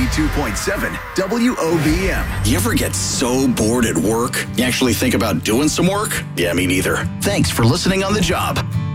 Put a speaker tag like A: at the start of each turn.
A: 92.7 WOBM.
B: You ever get so bored at work, you actually think about doing some work? Yeah, me neither. Thanks for listening on the job.